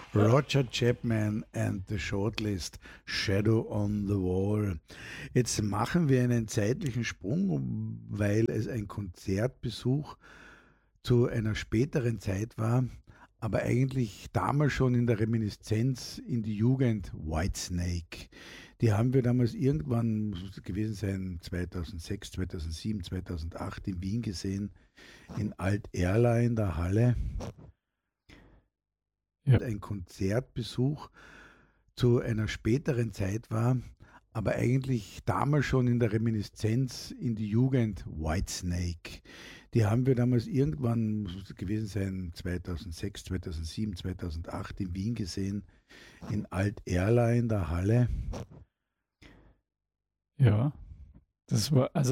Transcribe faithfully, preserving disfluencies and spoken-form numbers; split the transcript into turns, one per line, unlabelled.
Roger Chapman and the Shortlist Shadow on the Wall. Jetzt machen wir einen zeitlichen Sprung, weil es ein Konzertbesuch zu einer späteren Zeit war, aber eigentlich damals schon in der Reminiszenz in die Jugend Whitesnake. Die haben wir damals irgendwann, muss es gewesen sein, zweitausendsechs, zweitausendsieben, zweitausendacht in Wien gesehen, in Alt-Erla in der Halle.
Ja.
Ein Konzertbesuch zu einer späteren Zeit war, aber eigentlich damals schon in der Reminiszenz in die Jugend Whitesnake. Die haben wir damals irgendwann, muss es gewesen sein, zweitausendsechs, zweitausendsieben, zweitausendacht in Wien gesehen, in Alt-Erla in der Halle.
Ja, das war, also